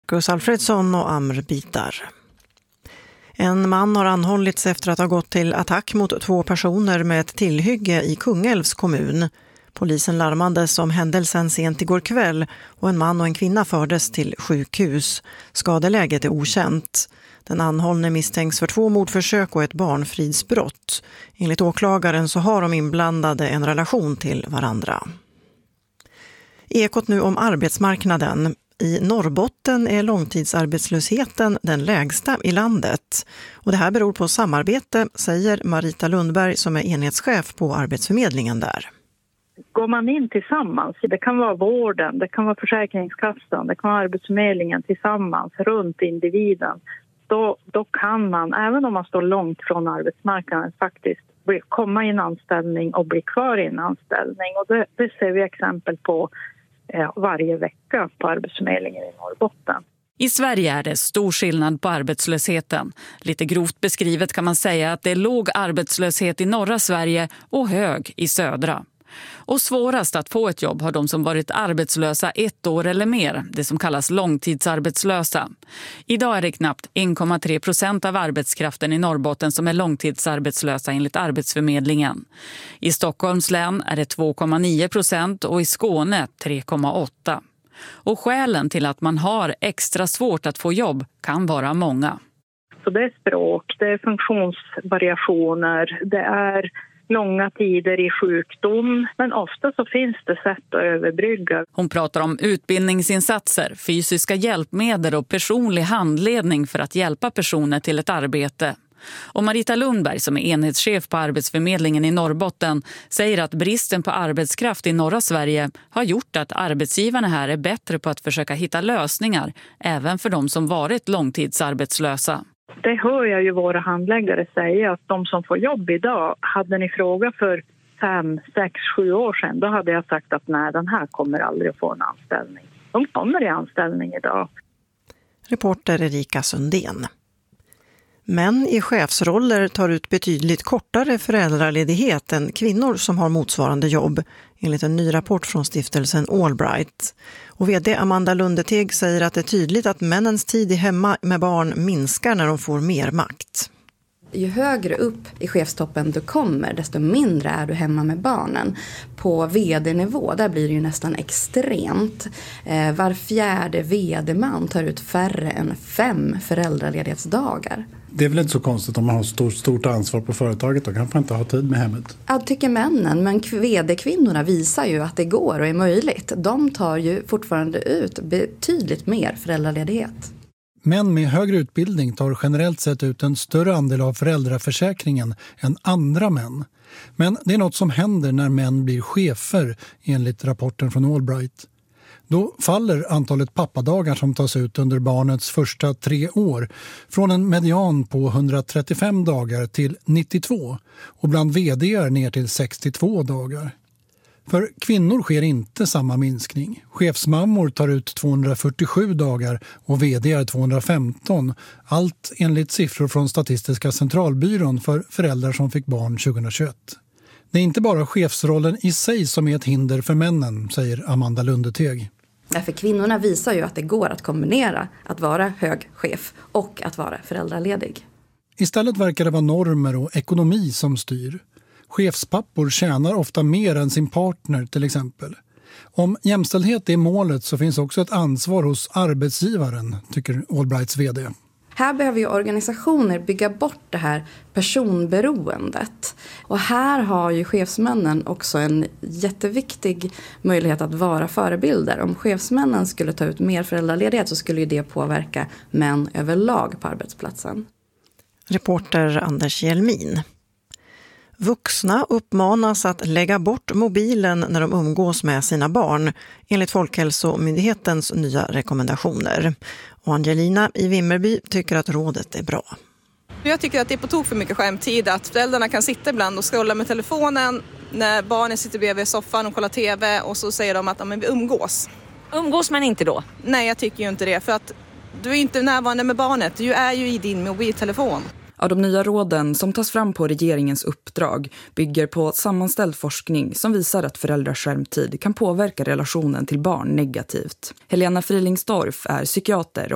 Marcus Alfredsson och Amr Bitar. En man har anhållits efter att ha gått till attack mot 2 personer med ett tillhygge i Kungälvs kommun. Polisen larmades om händelsen sent igår kväll och en man och en kvinna fördes till sjukhus. Skadeläget är okänt. Den anhållne misstänks för 2 mordförsök och ett barnfridsbrott. Enligt åklagaren så har de inblandade en relation till varandra. Ekot nu om arbetsmarknaden. I Norrbotten är långtidsarbetslösheten den lägsta i landet. Och det här beror på samarbete, säger Marita Lundberg som är enhetschef på Arbetsförmedlingen där. Går man in tillsammans, det kan vara vården, det kan vara Försäkringskassan, det kan vara Arbetsförmedlingen tillsammans runt individen. Då kan man, även om man står långt från arbetsmarknaden, faktiskt komma i en anställning och bli kvar i en anställning. Och det ser vi exempel på varje vecka på Arbetsförmedlingen i Norrbotten. I Sverige är det stor skillnad på arbetslösheten. Lite grovt beskrivet kan man säga att det är låg arbetslöshet i norra Sverige och hög i södra. Och svårast att få ett jobb har de som varit arbetslösa 1 år eller mer, det som kallas långtidsarbetslösa. Idag är det knappt 1,3% av arbetskraften i Norrbotten som är långtidsarbetslösa enligt Arbetsförmedlingen. I Stockholms län är det 2,9% och i Skåne 3,8%. Och skälen till att man har extra svårt att få jobb kan vara många. Så det är språk, det är funktionsvariationer, det är långa tider i sjukdom, men ofta så finns det sätt att överbrygga. Hon pratar om utbildningsinsatser, fysiska hjälpmedel och personlig handledning för att hjälpa personer till ett arbete. Och Marita Lundberg som är enhetschef på Arbetsförmedlingen i Norrbotten säger att bristen på arbetskraft i norra Sverige har gjort att arbetsgivarna här är bättre på att försöka hitta lösningar även för de som varit långtidsarbetslösa. Det hör jag ju våra handläggare säga att de som får jobb idag, hade ni frågat för 5, 6, 7 år sedan, då hade jag sagt att nej, den här kommer aldrig att få en anställning. De kommer i anställning idag. Reporter Erika Sundén. Män i chefsroller tar ut betydligt kortare föräldraledighet än kvinnor som har motsvarande jobb, enligt en ny rapport från stiftelsen Allbright. Och vd Amanda Lundeteg säger att det är tydligt att männens tid hemma med barn minskar när de får mer makt. Ju högre upp i chefstoppen du kommer, desto mindre är du hemma med barnen. På vd-nivå, där blir det ju nästan extremt. Var 4:e vd-man tar ut färre än 5 föräldraledighetsdagar. Det är väl inte så konstigt om man har stort ansvar på företaget, då kan man inte ha tid med hemmet. Ja, tycker männen, men vd-kvinnorna visar ju att det går och är möjligt. De tar ju fortfarande ut betydligt mer föräldraledighet. Män med högre utbildning tar generellt sett ut en större andel av föräldraförsäkringen än andra män. Men det är något som händer när män blir chefer, enligt rapporten från Allbright. Då faller antalet pappadagar som tas ut under barnets första 3 år från en median på 135 dagar till 92 och bland vd:ar ner till 62 dagar. För kvinnor sker inte samma minskning. Chefsmammor tar ut 247 dagar och vd:ar 215. Allt enligt siffror från Statistiska centralbyrån för föräldrar som fick barn 2021. Det är inte bara chefsrollen i sig som är ett hinder för männen, säger Amanda Lundeteg. För kvinnorna visar ju att det går att kombinera att vara hög chef och att vara föräldraledig. Istället verkar det vara normer och ekonomi som styr. Chefspappor tjänar ofta mer än sin partner till exempel. Om jämställdhet är målet så finns också ett ansvar hos arbetsgivaren, tycker Allbrights vd. Här behöver ju organisationer bygga bort det här personberoendet. Och här har ju chefsmännen också en jätteviktig möjlighet att vara förebilder. Om chefsmännen skulle ta ut mer föräldraledighet så skulle ju det påverka män överlag på arbetsplatsen. Reporter Anders Hjelmin. Vuxna uppmanas att lägga bort mobilen när de umgås med sina barn, enligt Folkhälsomyndighetens nya rekommendationer. Och Angelina i Vimmerby tycker att rådet är bra. Jag tycker att det är på tok för mycket skärmtid, att föräldrarna kan sitta ibland och scrolla med telefonen när barnen sitter bredvid soffan och kollar tv och så säger de att vi umgås. Umgås man inte då? Nej, jag tycker ju inte det, för att du är inte närvarande med barnet, du är ju i din mobiltelefon. Ja, de nya råden som tas fram på regeringens uppdrag bygger på sammanställd forskning som visar att föräldrars skärmtid kan påverka relationen till barn negativt. Helena Frilingsdorf är psykiater